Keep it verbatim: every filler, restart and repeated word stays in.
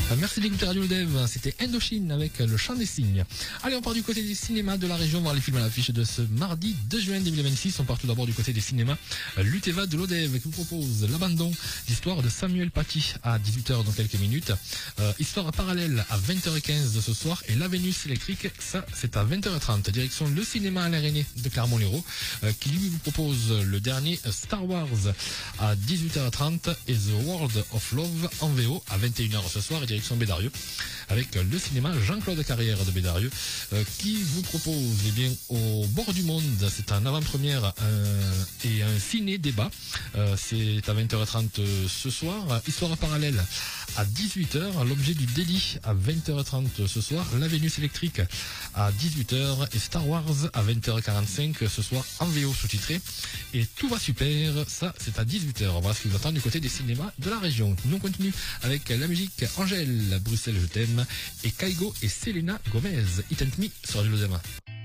Merci d'écouter Radio Dev, c'était Indochine avec le chant des cygnes. Allez, on part du côté des cinémas de la région, voir les films à l'affiche de ce mardi deux juin deux mille vingt-six. On part tout d'abord du côté des cinémas L'Uteva de l'Odev qui vous propose L'Abandon, l'histoire de Samuel Paty à dix-huit heures dans quelques minutes. Euh, histoire parallèle à vingt heures quinze de ce soir et La Vénus électrique, ça c'est à vingt heures trente. Direction le cinéma Alain René de Clermont-Lérault euh, qui lui vous propose le dernier Star Wars à dix-huit heures trente et The World of Love en V O à vingt et une heures ce soir et direction Bédarieux avec le cinéma Jean-Claude Carrière de Bédarieux euh, qui vous propose eh bien au bord du monde, c'est un avant-première euh, et un ciné-débat, euh, c'est à vingt heures trente ce soir. Histoire parallèle à dix-huit heures, l'objet du délit à vingt heures trente ce soir, La Vénus électrique à dix-huit heures et Star Wars à vingt heures quarante-cinq ce soir en V O sous-titré. Et Tout va super, ça c'est à dix-huit heures. Voilà ce qui vous attend du côté des cinémas de la région. Nous on continue avec la musique Angèle, Bruxelles je t'aime et Kaigo et Selena Gomez, It and Me sur Radio Lozema.